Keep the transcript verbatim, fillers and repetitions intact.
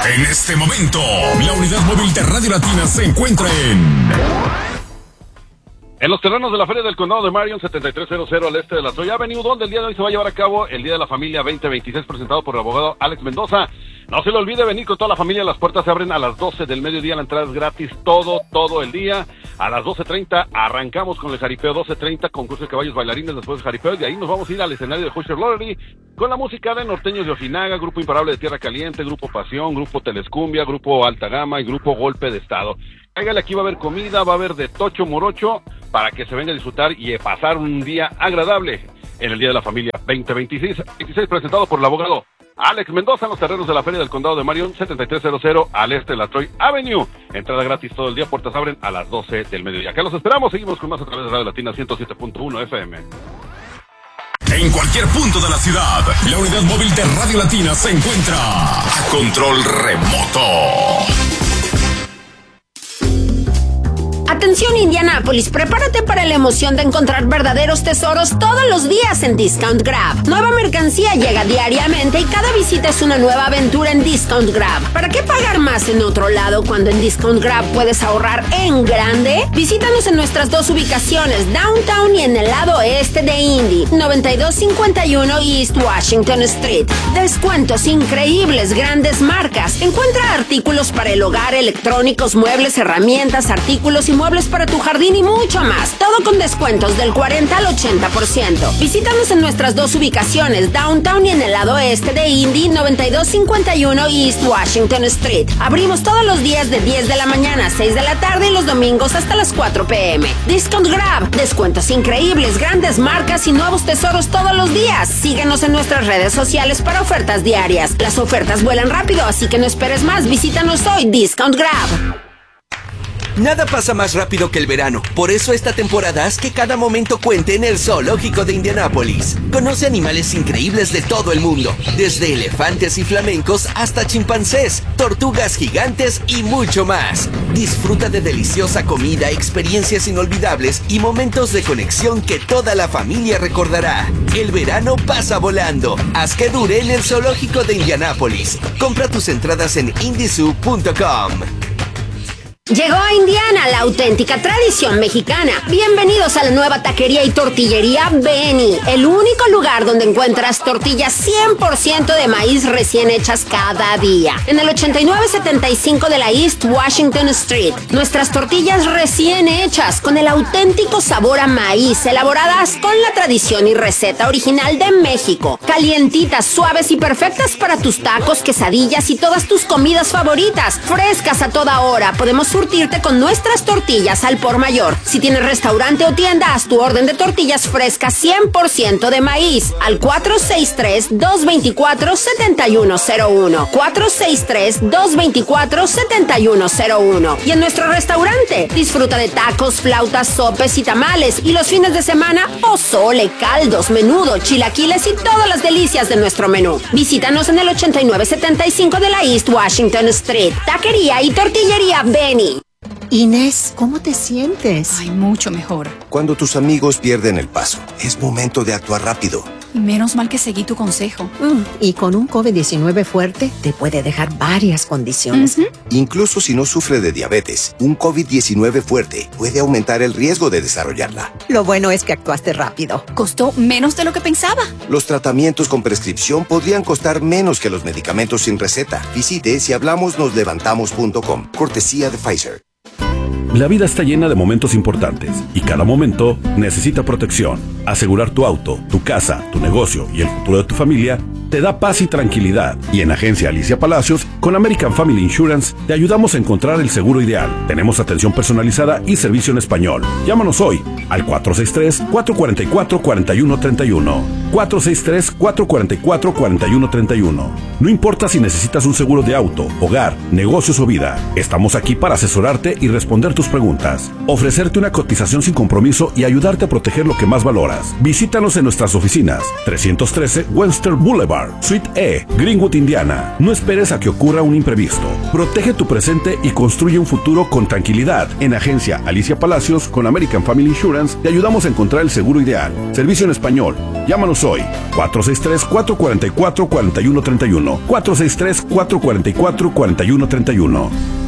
En este momento, la unidad móvil de Radio Latina se encuentra en... En los terrenos de la Feria del Condado de Marion, setenta y tres cero cero al este de la Troy Avenue, donde el día de hoy se va a llevar a cabo el Día de la Familia veinte veintiséis, presentado por el abogado Alex Mendoza. No se le olvide venir con toda la familia, las puertas se abren a las doce del mediodía, la entrada es gratis todo, todo el día. A las doce treinta arrancamos con el jaripeo, doce treinta concurso de caballos bailarines después del jaripeo, y de ahí nos vamos a ir al escenario de Hoosier Lottery con la música de Norteños de Ojinaga, Grupo Imparable de Tierra Caliente, Grupo Pasión, Grupo Telescumbia, Grupo Alta Gama y Grupo Golpe de Estado. Cáigale, aquí va a haber comida, va a haber de tocho morocho, para que se venga a disfrutar y pasar un día agradable en el Día de la Familia veinte veintiséis, veintiséis presentado por el abogado Alex Mendoza en los terrenos de la Feria del Condado de Marion, setenta y tres cero cero al este de la Troy Avenue. Entrada gratis todo el día, puertas abren a las doce del mediodía. Acá los esperamos, seguimos con más a través de Radio Latina ciento siete punto uno F M. En cualquier punto de la ciudad, la unidad móvil de Radio Latina se encuentra a control remoto. Atención Indianápolis, prepárate para la emoción de encontrar verdaderos tesoros todos los días en Discount Grab. Nueva mercancía llega diariamente y cada visita es una nueva aventura en Discount Grab. ¿Para qué pagar más en otro lado cuando en Discount Grab puedes ahorrar en grande? Visítanos en nuestras dos ubicaciones, Downtown y en el lado este de Indy, noventa y dos cincuenta y uno East Washington Street. Descuentos increíbles, grandes marcas. Encuentra artículos para el hogar, electrónicos, muebles, herramientas, artículos y muebles para tu jardín y mucho más. Todo con descuentos del cuarenta al ochenta por ciento. Visítanos en nuestras dos ubicaciones, Downtown y en el lado este de Indy, noventa y dos cincuenta y uno East Washington Street. Abrimos todos los días de diez de la mañana a seis de la tarde y los domingos hasta las cuatro p m Discount Grab, descuentos increíbles, grandes marcas y nuevos tesoros todos los días. Síguenos en nuestras redes sociales para ofertas diarias. Las ofertas vuelan rápido, así que no esperes más. Visítanos hoy, Discount Grab. Nada pasa más rápido que el verano. Por eso esta temporada haz que cada momento cuente en el Zoológico de Indianápolis. Conoce animales increíbles de todo el mundo, desde elefantes y flamencos hasta chimpancés, tortugas gigantes y mucho más. Disfruta de deliciosa comida, experiencias inolvidables y momentos de conexión que toda la familia recordará. El verano pasa volando. Haz que dure en el Zoológico de Indianápolis. Compra tus entradas en indy zoo punto com. Llegó a Indiana la auténtica tradición mexicana. Bienvenidos a la nueva taquería y tortillería Benny, el único lugar donde encuentras tortillas cien por ciento de maíz recién hechas cada día. En el ochenta y nueve setenta y cinco de la East Washington Street. Nuestras tortillas recién hechas con el auténtico sabor a maíz, elaboradas con la tradición y receta original de México. Calientitas, suaves y perfectas para tus tacos, quesadillas y todas tus comidas favoritas. Frescas a toda hora. Podemos surtirte con nuestras tortillas al por mayor. Si tienes restaurante o tienda, haz tu orden de tortillas frescas cien por ciento de maíz al cuatro seis tres, dos dos cuatro, siete uno cero uno. cuatro seis tres, dos dos cuatro, siete uno cero uno. Y en nuestro restaurante, disfruta de tacos, flautas, sopes y tamales. Y los fines de semana, pozole, caldos, menudo, chilaquiles y todas las delicias de nuestro menú. Visítanos en el ochenta y nueve setenta y cinco de la East Washington Street. Taquería y tortillería Benny. Inés, ¿cómo te sientes? Ay, mucho mejor. Cuando tus amigos pierden el paso, es momento de actuar rápido. Menos mal que seguí tu consejo. Mm, y con un COVID diecinueve fuerte, te puede dejar varias condiciones. Uh-huh. Incluso si no sufre de diabetes, un COVID diecinueve fuerte puede aumentar el riesgo de desarrollarla. Lo bueno es que actuaste rápido. Costó menos de lo que pensaba. Los tratamientos con prescripción podrían costar menos que los medicamentos sin receta. Visite si hablamos nos levantamos punto com. Cortesía de Pfizer. La vida está llena de momentos importantes y cada momento necesita protección. Asegurar tu auto, tu casa, tu negocio y el futuro de tu familia te da paz y tranquilidad. Y en Agencia Alicia Palacios, con American Family Insurance, te ayudamos a encontrar el seguro ideal. Tenemos atención personalizada y servicio en español. Llámanos hoy al cuatro seis tres, cuatro cuatro cuatro, cuatro uno tres uno. cuatro seis tres, cuatro cuatro cuatro, cuatro uno tres uno. No importa si necesitas un seguro de auto, hogar, negocios o vida. Estamos aquí para asesorarte y responder tus preguntas. Ofrecerte una cotización sin compromiso y ayudarte a proteger lo que más valoras. Visítanos en nuestras oficinas. trescientos trece Webster Boulevard, Suite E, Greenwood, Indiana. No esperes a que ocurra un imprevisto. Protege tu presente y construye un futuro con tranquilidad. En Agencia Alicia Palacios, con American Family Insurance, te ayudamos a encontrar el seguro ideal. Servicio en español. Llámanos Llámanos hoy, cuatro seis tres, cuatro cuatro cuatro, cuatro uno tres uno, cuatro seis tres, cuatro cuatro cuatro, cuatro uno tres uno.